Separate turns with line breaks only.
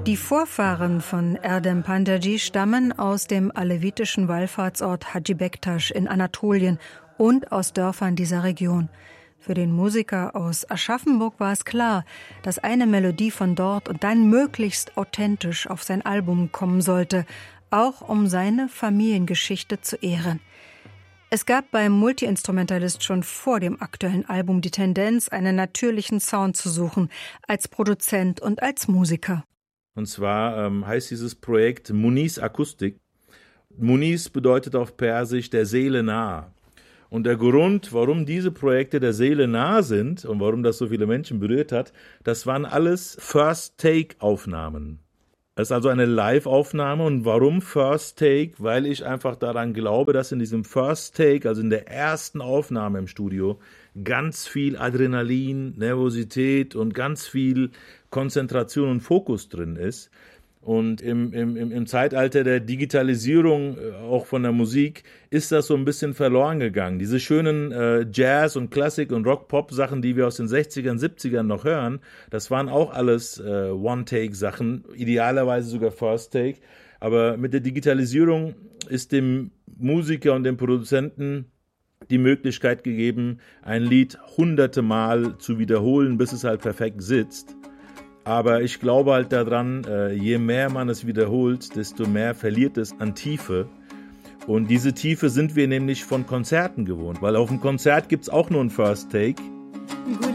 Die Vorfahren von Erdem Panterjee stammen aus dem alevitischen Wallfahrtsort Hacı Bektaş in Anatolien und aus Dörfern dieser Region. Für den Musiker aus Aschaffenburg war es klar, dass eine Melodie von dort und dann möglichst authentisch auf sein Album kommen sollte, auch um seine Familiengeschichte zu ehren. Es gab beim Multiinstrumentalist schon vor dem aktuellen Album die Tendenz, einen natürlichen Sound zu suchen, als Produzent und als Musiker.
Und zwar heißt dieses Projekt Muniz Akustik. Muniz bedeutet auf Persisch der Seele nah. Und der Grund, warum diese Projekte der Seele nah sind und warum das so viele Menschen berührt hat, das waren alles First-Take-Aufnahmen. Das ist also eine Live-Aufnahme. Und warum First Take? Weil ich einfach daran glaube, dass in diesem First Take, also in der ersten Aufnahme im Studio, ganz viel Adrenalin, Nervosität und ganz viel Konzentration und Fokus drin ist. Und im Zeitalter der Digitalisierung, auch von der Musik, ist das so ein bisschen verloren gegangen. Diese schönen Jazz- und Klassik- und Rock-Pop-Sachen, die wir aus den 60ern, 70ern noch hören, das waren auch alles One-Take-Sachen, idealerweise sogar First-Take. Aber mit der Digitalisierung ist dem Musiker und dem Produzenten die Möglichkeit gegeben, ein Lied hunderte Mal zu wiederholen, bis es halt perfekt sitzt. Aber ich glaube halt daran, je mehr man es wiederholt, desto mehr verliert es an Tiefe. Und diese Tiefe sind wir nämlich von Konzerten gewohnt, weil auf dem Konzert gibt es auch nur ein First Take.